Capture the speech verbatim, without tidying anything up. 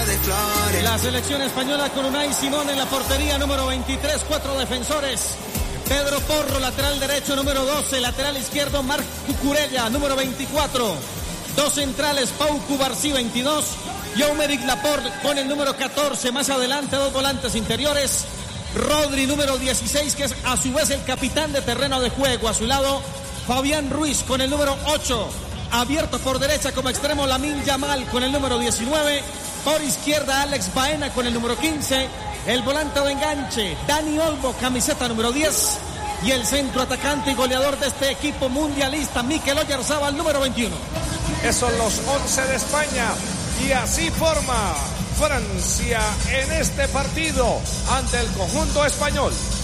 de flores. La selección española con Unai Simón en la portería, número veintitrés, cuatro defensores. Pedro Porro, lateral derecho, número doce. Lateral izquierdo, Marc Cucurella, número veinticuatro. Dos centrales, Pau Cubarsí, veintidós. Y Aymeric Laporte con el número catorce. Más adelante, dos volantes interiores. Rodri, número dieciséis, que es a su vez el capitán de terreno de juego. A su lado, Fabián Ruiz con el número ocho. Abierto por derecha como extremo, Lamine Yamal con el número diecinueve. Por izquierda, Alex Baena con el número quince. El volante de enganche, Dani Olmo, camiseta número diez. Y el centro atacante y goleador de este equipo mundialista, Mikel Oyarzabal, número veintiuno. Esos son los once de España. Y así forma Francia en este partido ante el conjunto español.